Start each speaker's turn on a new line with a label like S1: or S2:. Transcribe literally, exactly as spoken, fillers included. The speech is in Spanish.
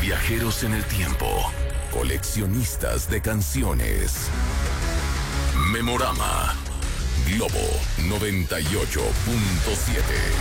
S1: Viajeros en el tiempo. Coleccionistas de canciones. Memorama. Globo noventa y ocho punto siete.